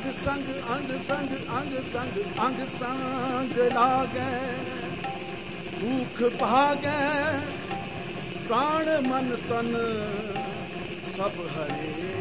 संग अंग संग अंग संग अंग संग लागे दुख भागे प्राण मन तन सब हरे